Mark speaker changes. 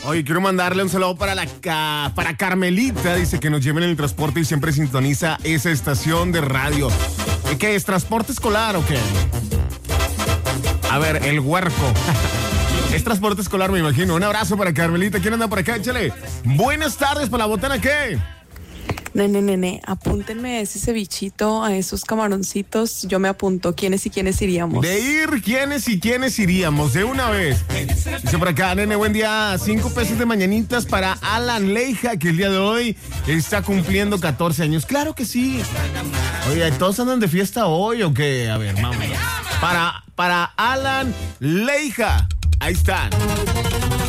Speaker 1: Oye, quiero mandarle un saludo para Carmelita. Dice que nos lleven en el transporte y siempre sintoniza esa estación de radio. ¿Qué es? ¿Transporte escolar o qué? A ver, el huerco. Es transporte escolar, me imagino. Un abrazo para Carmelita. ¿Quién anda por acá? Échale. Buenas tardes, ¿para la botana qué?
Speaker 2: Nene, apúntenme a ese cevichito, a esos camaroncitos. Yo me apunto. ¿Quiénes y quiénes iríamos?
Speaker 1: De ir, ¿quiénes y quiénes iríamos? De una vez. Dice por acá, nene, buen día. 5 pesos de mañanitas para Alan Leija, que el día de hoy está cumpliendo 14 años. Claro que sí. Oye, ¿todos andan de fiesta hoy o qué? A ver, vamos. Para Alan Leija. Ahí están.